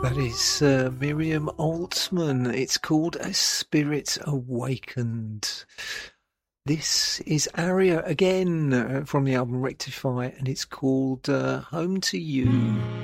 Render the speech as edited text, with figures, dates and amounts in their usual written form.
That is Miriam Altman. It's called A Spirit Awakened. This is Aria again from the album Rectify, and it's called Home to You.